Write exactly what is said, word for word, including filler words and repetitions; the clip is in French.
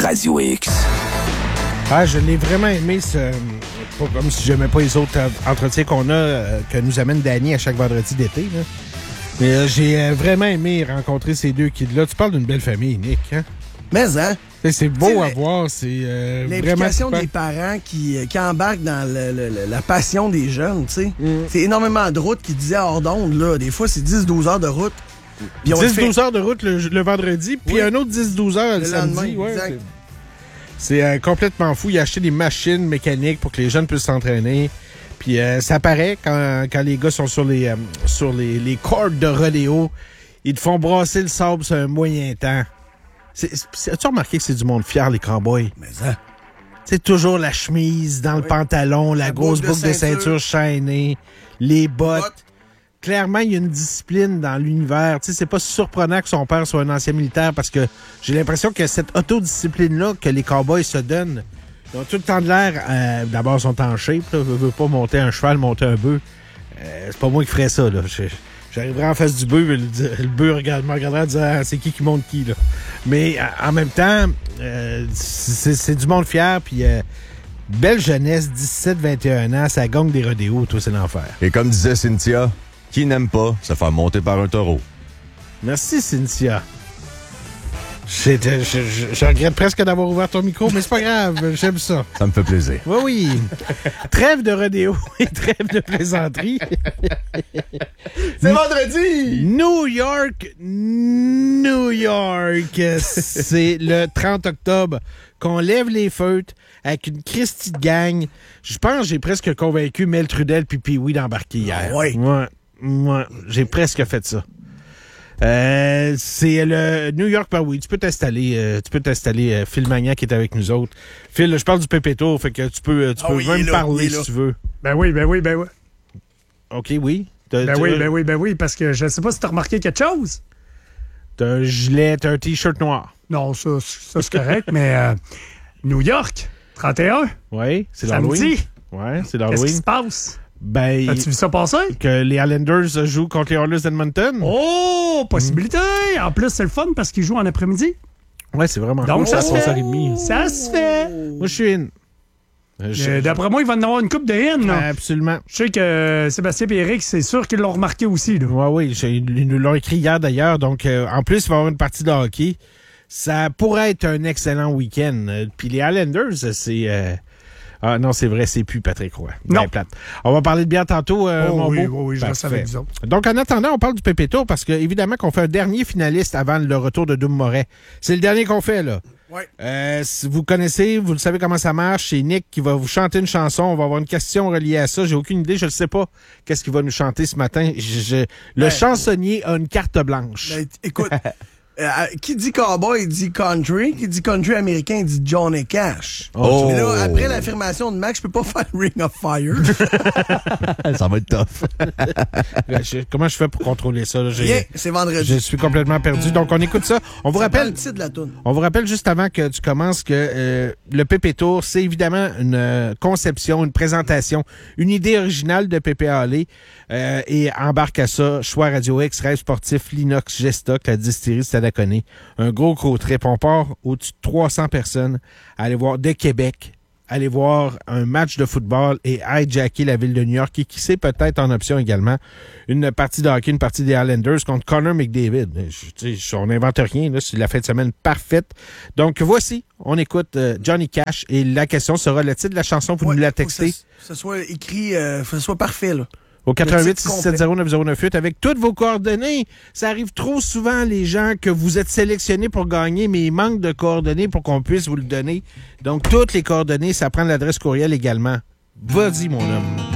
Radio X. Ah, je l'ai vraiment aimé, ce, pas comme si j'aimais pas les autres euh, entretiens qu'on a, euh, que nous amène Danny à chaque vendredi d'été. Là. Mais euh, j'ai euh, vraiment aimé rencontrer ces deux kids-là. Tu parles d'une belle famille, Nick. Hein? Mais, hein? T'sais, c'est beau T'sais, à voir. C'est euh, l'implication vraiment des parents qui, qui embarquent dans le, le, le, la passion des jeunes, tu sais. Mm. C'est énormément de routes qui disaient hors d'onde, là. Des fois, c'est dix douze heures de route. dix douze fait... heures de route le, le vendredi, puis oui. un autre dix douze heures le, le samedi. Lendemain, ouais, c'est c'est euh, complètement fou. Il a acheté des machines mécaniques pour que les jeunes puissent s'entraîner. Puis euh, ça paraît quand, quand les gars sont sur les euh, sur les, les cordes de rodéo. Ils te font brasser le sable sur un moyen temps. C'est, c'est, as-tu remarqué que c'est du monde fier, les cowboys? Mais ça. C'est toujours la chemise dans oui. le pantalon, la, la grosse boucle de, de ceinture. ceinture chaînée, les bottes. bottes. Clairement, il y a une discipline dans l'univers. Tu sais, c'est pas surprenant que son père soit un ancien militaire parce que j'ai l'impression que cette autodiscipline-là que les cowboys se donnent, ils ont tout le temps de l'air, euh, d'abord, ils sont en shape, là, ne veulent pas monter un cheval, monter un bœuf. Euh, c'est pas moi qui ferais ça, là. Je, j'arriverais en face du bœuf, le, le bœuf regarde, me regarderait en disant ah, c'est qui qui monte qui, là. Mais en même temps, euh, c'est, c'est du monde fier, puis euh, belle jeunesse, dix-sept vingt et un ans, ça gagne des rodéos, toi, c'est l'enfer. Et comme disait Cynthia, qui n'aime pas se faire monter par un taureau? Merci, Cynthia. Je, je, je, je regrette presque d'avoir ouvert ton micro, mais c'est pas grave, j'aime ça. Ça me fait plaisir. Oui, oui. Trêve de rodéo et trêve de plaisanterie. C'est vendredi! New York, New York. C'est le trente octobre qu'on lève les feutres avec une Christie de gang. Je pense que j'ai presque convaincu Mel Trudel puis Pee-Wee d'embarquer hier. Ah oui. Ouais, ouais, j'ai presque fait ça. Euh, c'est le New York, ben oui, tu peux t'installer, euh, tu peux t'installer, euh, Phil Magnan qui est avec nous autres. Phil, je parle du Pépéto, fait que tu peux, tu ah peux oui, même là, parler si tu veux. Ben oui, ben oui, ben oui. OK, oui. T'as, ben t'as, oui, ben oui, ben oui, parce que je sais pas si t'as remarqué quelque chose. T'as un gilet, t'as un t-shirt noir. Non, ça, ça c'est correct, mais euh, New York, trente et un. Oui, c'est l'Halloween. Samedi. Ouais, c'est l'Halloween. Qu'est-ce qui se passe? Ben, as-tu vu ça passer? Que les Islanders jouent contre les Oilers d'Edmonton. Oh, possibilité! Mm. En plus, c'est le fun parce qu'ils jouent en après-midi. Ouais, c'est vraiment Donc, cool. ça, se fait. trente-heures trente. Ça se fait. Moi, je suis in. Je... Euh, d'après moi, il va en avoir une coupe de in. Là. Absolument. Je sais que Sébastien et Eric, c'est sûr qu'ils l'ont remarqué aussi. Là. Ouais, oui, ils nous l'ont écrit hier d'ailleurs. Donc, euh, en plus, il va y avoir une partie de hockey. Ça pourrait être un excellent week-end. Euh, Puis les Islanders, c'est... Euh... Ah non, c'est vrai, c'est plus Patrick Roy. Non. Plate. On va parler de bière tantôt, euh, oh, mon oui, beau. Oui, oui, je reste avec vous autres. Donc, en attendant, on parle du Pépéto parce que évidemment qu'on fait un dernier finaliste avant le retour de Doom Moret. C'est le dernier qu'on fait, là. Ouais. Euh, si vous connaissez, vous le savez comment ça marche. C'est Nick qui va vous chanter une chanson. On va avoir une question reliée à ça. J'ai aucune idée. Je ne sais pas qu'est-ce qu'il va nous chanter ce matin. Je, je... Le ben, chansonnier a une carte blanche. Ben, écoute... Euh, qui dit cowboy dit country, qui dit country américain dit Johnny Cash. Oh. Mais là, après l'affirmation de Max, je peux pas faire Ring of Fire. Ça va être tough. je, comment je fais pour contrôler ça? Là? Rien, c'est vendredi. Je suis complètement perdu. Donc, on écoute ça. On vous ça rappelle. Le titre de la toune. On vous rappelle juste avant que tu commences que euh, le Pépé Tour, c'est évidemment une euh, conception, une présentation, une idée originale de Pépé Hallé. Euh, et embarque à ça, Choix Radio X, Rêve Sportif, L'Inox, Gestock, la distillerie Stadaconé. Un gros, gros trip. On part au-dessus de trois cents personnes à aller voir de Québec, aller voir un match de football et hijacker la ville de New York et qui sait peut-être en option également une partie de hockey, une partie des Islanders contre Connor McDavid. Je, je, on n'invente rien, là, c'est la fin de semaine parfaite. Donc voici, on écoute euh, Johnny Cash et la question sera le titre de la chanson, vous ouais, nous la textez. Que ce soit écrit, euh, que ce soit parfait, là. Au quatre-vingt-huit six sept zéro neuf zéro neuf huit avec toutes vos coordonnées. Ça arrive trop souvent, les gens, que vous êtes sélectionnés pour gagner, mais il manque de coordonnées pour qu'on puisse vous le donner. Donc, toutes les coordonnées, ça prend l'adresse courriel également. Vas-y, mon homme.